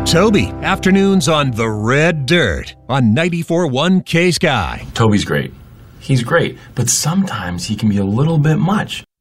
Toby, afternoons on The Red Dirt on 94.1 K-Sky. Toby's great. He's great, but sometimes he can be a little bit much.